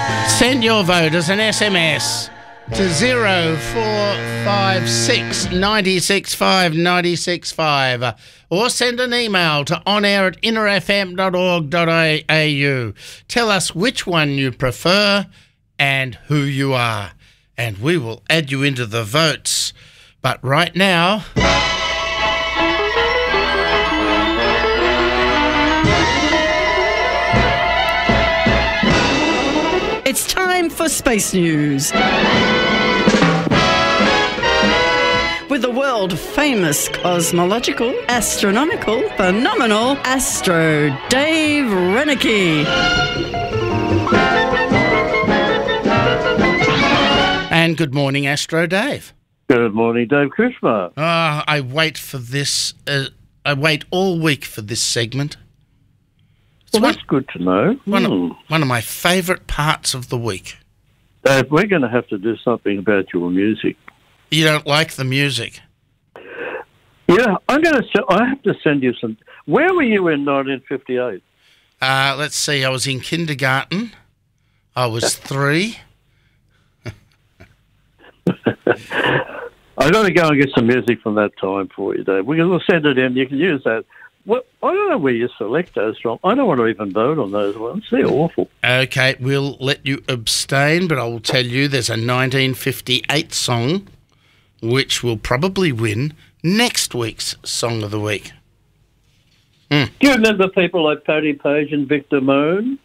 Send your vote as an SMS to 0456 965 965 or send an email to onair@innerfm.org.au. Tell us which one you prefer and who you are, and we will add you into the votes. But right now... It's time for Space News. With the world-famous cosmological, astronomical, phenomenal Astro Dave Renicky. And good morning, Astro Dave. Good morning, Dave Krishma. I wait for this. I wait all week for this segment. Well, that's good to know. One of my favourite parts of the week. Dave, we're going to have to do something about your music. You don't like the music? Yeah, I have to send you some. Where were you in 1958? Let's see. I was in kindergarten. I was 3. I've got to go and get some music from that time for you, Dave. We'll send it in. You can use that. Well, I don't know where you select those from. I don't want to even vote on those ones. They're awful. Okay, we'll let you abstain, but I will tell you there's a 1958 song which will probably win next week's Song of the Week. Do you remember people like Paddy Page and Victor Moan?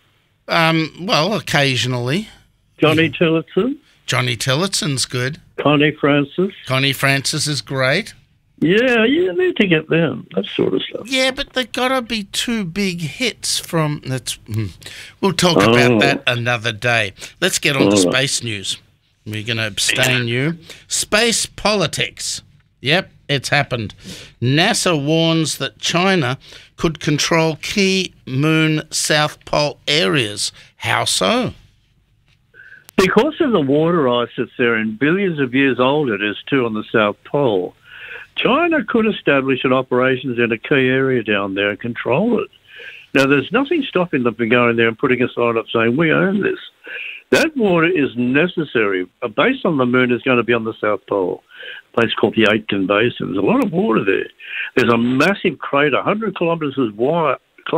Well, occasionally. Johnny Tillotson? Johnny Tillotson's good. Connie Francis? Connie Francis is great. Yeah, you need to get them, that sort of stuff. Yeah, but they've got to be 2 big hits from... We'll talk about that another day. Let's get on to space news. We're going to abstain you. Space politics. Yep, it's happened. NASA warns that China could control key moon South Pole areas. How so? Because of the water ice that's there and billions of years old it is too on the South Pole, China could establish an operations in a key area down there and control it. Now, there's nothing stopping them from going there and putting a sign up saying, we own this. That water is necessary. A base on the moon is going to be on the South Pole, a place called the Aitken Basin. There's a lot of water there. There's a massive crater, 100 kilometres wide,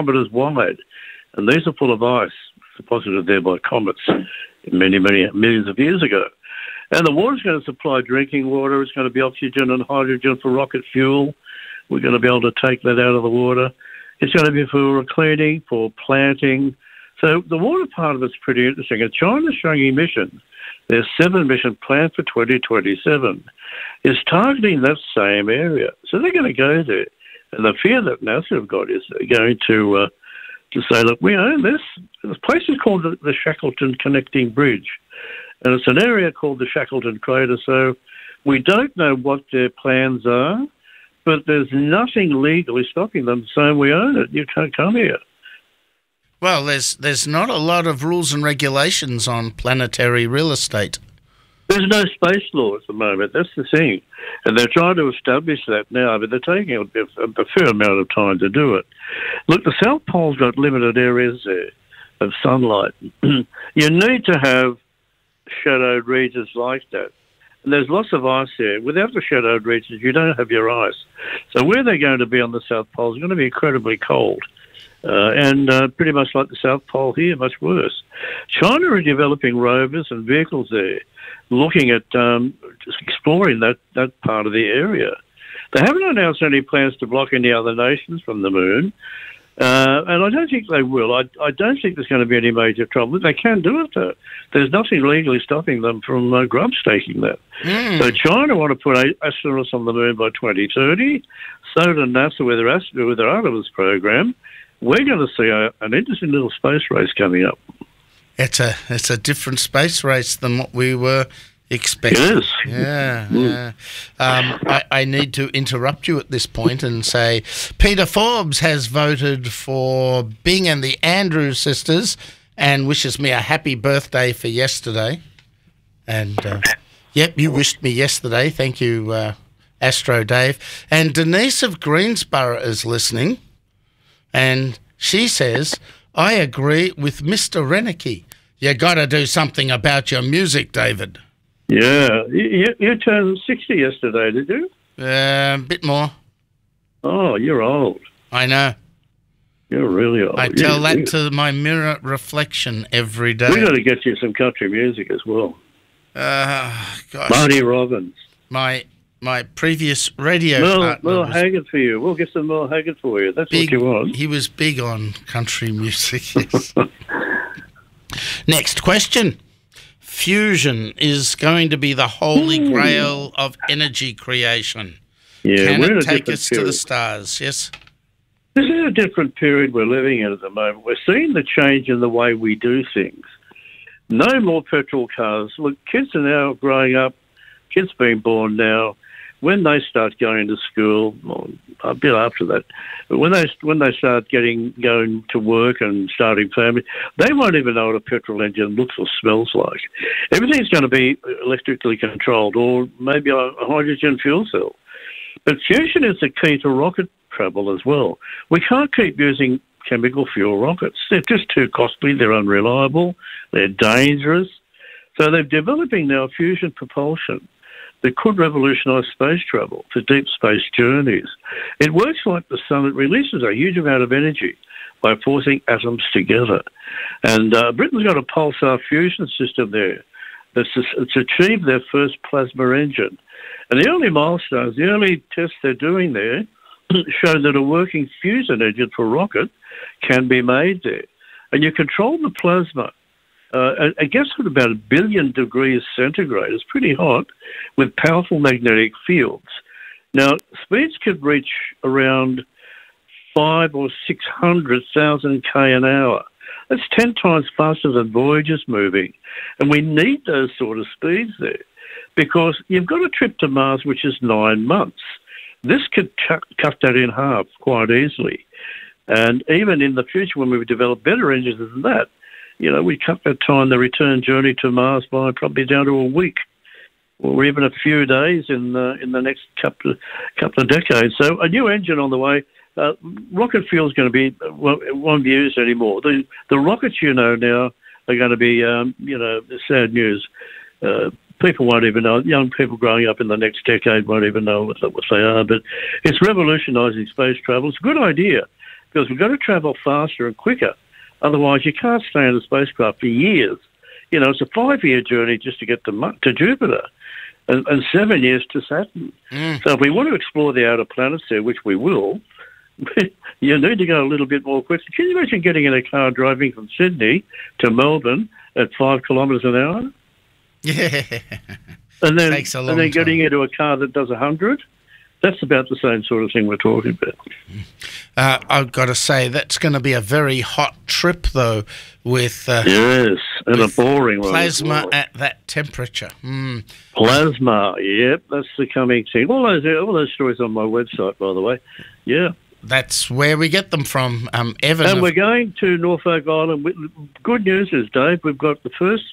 and these are full of ice, deposited there by comets many, many millions of years ago. And the water's going to supply drinking water. It's going to be oxygen and hydrogen for rocket fuel. We're going to be able to take that out of the water. It's going to be for cleaning, for planting. So the water part of it's pretty interesting. And China's showing mission. Their 7 mission plan for 2027 is targeting that same area. So they're going to go there. And the fear that NASA have got is they're going to say, look, we own this. This place is called the Shackleton Connecting Bridge. And it's an area called the Shackleton Crater, so we don't know what their plans are, but there's nothing legally stopping them saying we own it. You can't come here. Well, there's not a lot of rules and regulations on planetary real estate. There's no space law at the moment. That's the thing. And they're trying to establish that now, but they're taking a fair amount of time to do it. Look, the South Pole's got limited areas there of sunlight. You need to have shadowed regions like that. And there's lots of ice there. Without the shadowed regions, you don't have your ice. So where they're going to be on the South Pole is going to be incredibly cold. And pretty much like the South Pole here, much worse. China are developing rovers and vehicles there, looking at just exploring that part of the area. They haven't announced any plans to block any other nations from the moon. And I don't think they will. I don't think there's going to be any major trouble. They can do it, though. There's nothing legally stopping them from grub staking that. So China want to put astronauts on the moon by 2030. So do NASA with their Artemis program. We're going to see an interesting little space race coming up. It's a different space race than what we were expecting. It is. Yeah. I need to interrupt you at this point and say Peter Forbes has voted for Bing and the Andrews sisters and wishes me a happy birthday for yesterday. And, yep, you wished me yesterday. Thank you, Astro Dave. And Denise of Greensborough is listening, and she says, I agree with Mr. Renicky. You got to do something about your music, David. Yeah. You turned 60 yesterday, did you? A bit more. Oh, you're old. I know. You're really old. I tell that to my mirror reflection every day. We got to get you some country music as well. Gosh. Marty Robbins. My previous radio partner Merle was Haggard for you. We'll get some Merle Haggard for you. That's what you want. He was big on country music. Yes. Next question. Fusion is going to be the holy grail of energy creation. Yeah, Can we're in it a take different us to period. the stars? Yes. This is a different period we're living in at the moment. We're seeing the change in the way we do things. No more petrol cars. Look, kids are now growing up, kids being born now. When they start going to school, well, a bit after that, but when they start going to work and starting family, they won't even know what a petrol engine looks or smells like. Everything's going to be electrically controlled, or maybe a hydrogen fuel cell. But fusion is the key to rocket travel as well. We can't keep using chemical fuel rockets. They're just too costly, they're unreliable, they're dangerous. So they're developing now fusion propulsion that could revolutionise space travel for deep space journeys. It works like the sun. It releases a huge amount of energy by forcing atoms together. And Britain's got a pulsar fusion system there it's achieved their first plasma engine. And the early milestones, the early tests they're doing there show that a working fusion engine for a rocket can be made there. And you control the plasma. I guess at about 1 billion degrees centigrade. It's pretty hot with powerful magnetic fields. Now, speeds could reach around 500,000 or 600,000 k an hour. That's 10 times faster than Voyager's moving. And we need those sort of speeds there because you've got a trip to Mars, which is 9 months. This could cut that in half quite easily. And even in the future, when we develop better engines than that, we cut that time, the return journey to Mars, by probably down to a week, or even a few days in the next couple of decades. So a new engine on the way. Rocket fuel is going to be it won't be used anymore. The rockets now are going to be sad news. People won't even know. Young people growing up in the next decade won't even know what they are. But it's revolutionising space travel. It's a good idea because we've got to travel faster and quicker. Otherwise, you can't stay in a spacecraft for years. It's a 5-year journey just to get to Jupiter and 7 years to Saturn. So if we want to explore the outer planets there, which we will, you need to go a little bit more quickly. Can you imagine getting in a car driving from Sydney to Melbourne at 5 kilometres an hour? Yeah. And then, Takes a long and then getting time. into a car that does 100? That's about the same sort of thing we're talking about. I've got to say, that's going to be a very hot trip, though, with Yes, and a boring one. plasma at that temperature. Plasma, yep, that's the coming thing. All those stories on my website, by the way. Yeah. That's where we get them from, Evan. And we're going to Norfolk Island. Good news is, Dave, we've got the first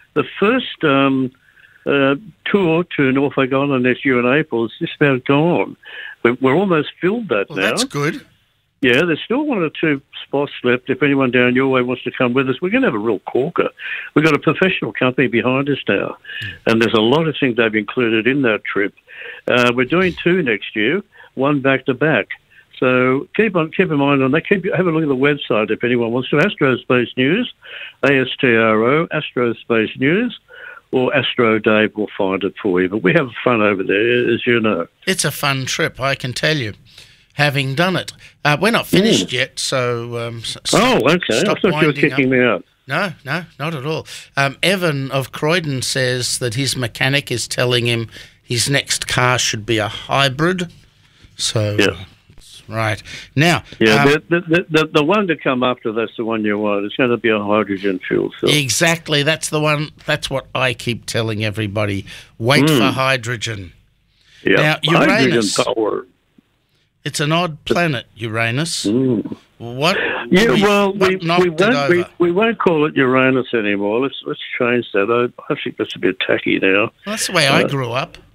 tour to Norfolk Island next year in April. It's just about gone. We're almost filled that now. That's good. Yeah, there's still 1 or 2 spots left. If anyone down your way wants to come with us, we're going to have a real corker. We've got a professional company behind us now, and there's a lot of things they've included in that trip. We're doing 2 next year, 1 back-to-back. So keep in mind on that. Have a look at the website if anyone wants to. Astrospace News, ASTRO, Astrospace News, or Astro Dave will find it for you. But we have fun over there, as you know. It's a fun trip, I can tell you, having done it. We're not finished yet, so... Okay. I thought you were kicking me out. No, not at all. Evan of Croydon says that his mechanic is telling him his next car should be a hybrid. So... Yeah. Right. Now... Yeah, the one to come after that's the one you want. It's going to be a hydrogen fuel cell. Exactly. That's the one. That's what I keep telling everybody. Wait for hydrogen. Yeah, Now, Uranus. hydrogen power. It's an odd planet, Uranus. What? Yeah, we we won't call it Uranus anymore. Let's change that. I think that's a bit tacky now. That's the way I grew up.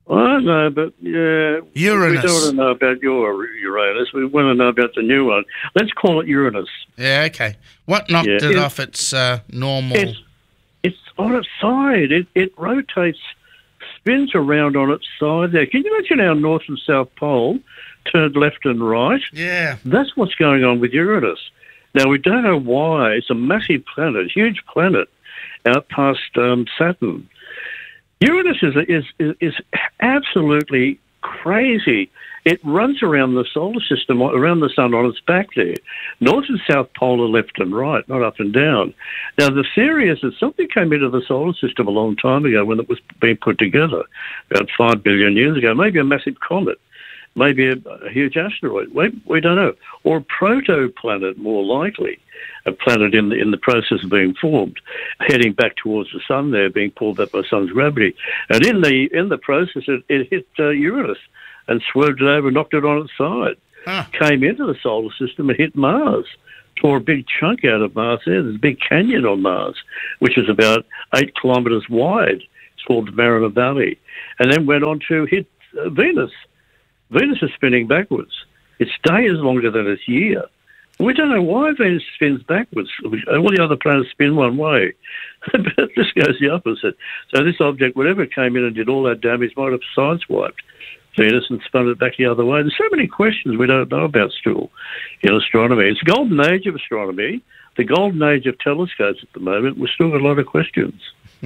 I don't know, but yeah, Uranus. we don't want to know about your Uranus. We want to know about the new one. Let's call it Uranus. Yeah, okay. What knocked it off its normal? It's on its side. It rotates, spins around on its side there. Can you imagine our North and South Pole turned left and right? Yeah. That's what's going on with Uranus. Now, we don't know why. It's a massive planet, huge planet, out past Saturn. Uranus is absolutely crazy. It runs around the solar system, around the sun on its back there. North and South Pole are left and right, not up and down. Now, the theory is that something came into the solar system a long time ago when it was being put together, about 5 billion years ago, maybe a massive comet, maybe a huge asteroid. We don't know. Or a protoplanet, more likely, a planet in the process of being formed, heading back towards the sun there, being pulled up by the sun's gravity. And in the process, it hit Uranus and swerved it over, knocked it on its side. Came into the solar system and hit Mars, tore a big chunk out of Mars there. There's a big canyon on Mars, which is about 8 kilometres wide. It's called the Mariner Valley. And then went on to hit Venus. Venus is spinning backwards. Its day is longer than its year. We don't know why Venus spins backwards. All the other planets spin one way. But this goes the opposite. So this object, whatever came in and did all that damage, might have sideswiped Venus and spun it back the other way. There's so many questions we don't know about still in astronomy. It's the golden age of astronomy, the golden age of telescopes at the moment. We've still got a lot of questions.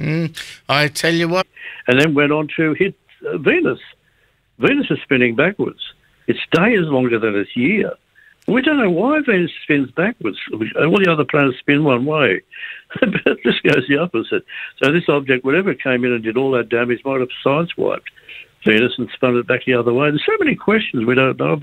I tell you what. And then went on to hit Venus. Venus is spinning backwards. Its day is longer than its year. We don't know why Venus spins backwards. All the other planets spin one way. But this goes the opposite. So this object, whatever came in and did all that damage, might have sideswiped Venus and spun it back the other way. There's so many questions we don't know about.